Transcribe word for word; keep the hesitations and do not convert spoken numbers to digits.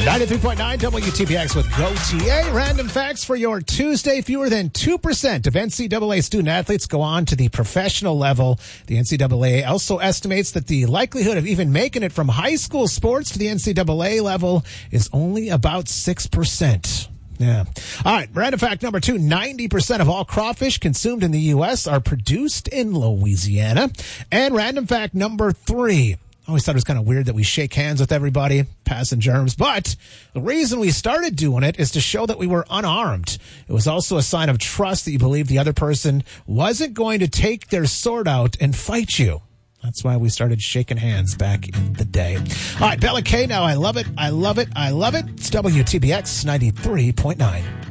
ninety-three point nine W T B X with Go T A. Random facts for your Tuesday. Fewer than two percent of N C double A student athletes go on to the professional level. The N C double A also estimates that the likelihood of even making it from high school sports to the N C double A level is only about six percent. Yeah. All right. Random fact number two, ninety percent of all crawfish consumed in the U S are produced in Louisiana. And random fact number three, I always thought it was kind of weird that we shake hands with everybody, passing germs, but the reason we started doing it is to show that we were unarmed. It was also a sign of trust that you believed the other person wasn't going to take their sword out and fight you. That's why we started shaking hands back in the day. All right, Bella K, now I love it, I love it, I love it. It's W T B X ninety-three point nine.